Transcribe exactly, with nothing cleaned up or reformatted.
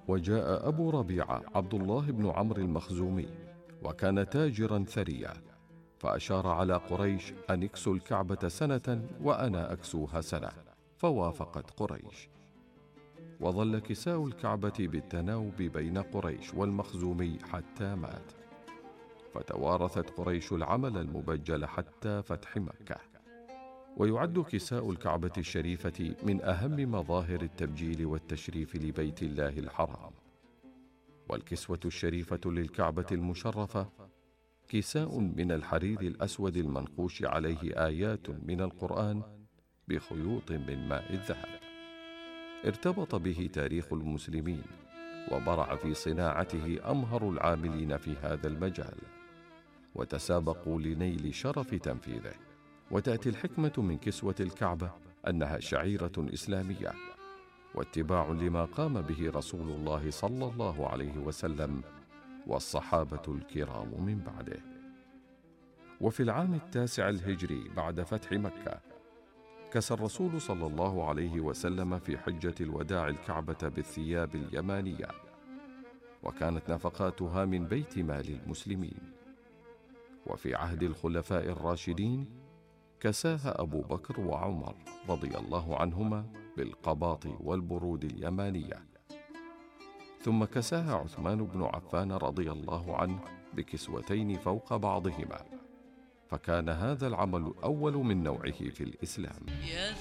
وجاء أبو ربيعة عبد الله بن عمرو المخزومي، وكان تاجرا ثريا، فأشار على قريش أن اكسوا الكعبة سنة وأنا أكسوها سنة، فوافقت قريش. وظل كساء الكعبة بالتناوب بين قريش والمخزومي حتى مات، فتوارثت قريش العمل المبجل حتى فتح مكة. ويعد كساء الكعبة الشريفة من أهم مظاهر التبجيل والتشريف لبيت الله الحرام. والكسوة الشريفة للكعبة المشرفة كساء من الحرير الأسود المنقوش عليه آيات من القرآن بخيوط من ماء الذهب. ارتبط به تاريخ المسلمين، وبرع في صناعته أمهر العاملين في هذا المجال، وتسابقوا لنيل شرف تنفيذه. وتأتي الحكمة من كسوة الكعبة أنها شعيرة إسلامية، واتباع لما قام به رسول الله صلى الله عليه وسلم والصحابة الكرام من بعده. وفي العام التاسع الهجري بعد فتح مكة، كسى الرسول صلى الله عليه وسلم في حجة الوداع الكعبة بالثياب اليمانية، وكانت نفقاتها من بيت مال المسلمين. وفي عهد الخلفاء الراشدين كساها أبو بكر وعمر رضي الله عنهما بالقباط والبرود اليمانية، ثم كساها عثمان بن عفان رضي الله عنه بكسوتين فوق بعضهما، فكان هذا العمل الأول من نوعه في الإسلام.